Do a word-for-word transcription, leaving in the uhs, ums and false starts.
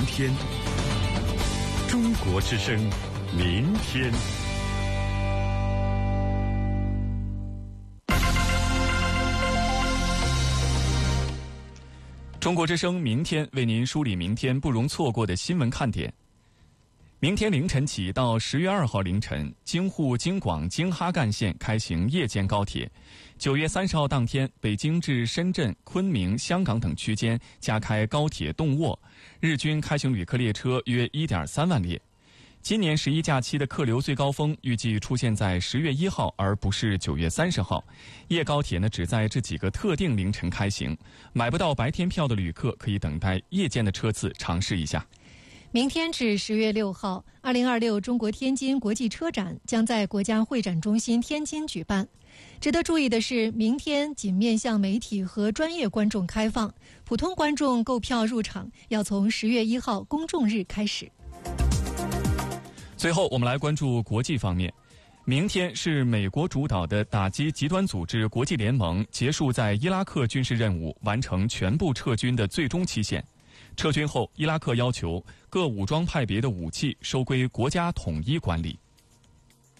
天。中国之声，明天。 中国之声明天为您梳理明天不容错过的新闻看点。明天凌晨起到十月二号凌晨，京沪、京广、京哈干线开行夜间高铁。九月三十号当天，北京至深圳、昆明、香港等区间加开高铁动卧，日均开行旅客列车约 一点三万列。今年十一假期的客流最高峰预计出现在十月一号，而不是九月三十号。夜高铁呢，只在这几个特定凌晨开行，买不到白天票的旅客可以等待夜间的车次尝试一下。 明天至十月六号，二零二六中国天津国际车展将在国家会展中心天津举办。值得注意的是，明天仅面向媒体和专业观众开放，普通观众购票入场要从十月一号公众日开始。 最后，我们来关注国际方面。明天是美国主导的打击极端组织国际联盟结束在伊拉克军事任务、完成全部撤军的最终期限。撤军后，伊拉克要求各武装派别的武器收归国家统一管理。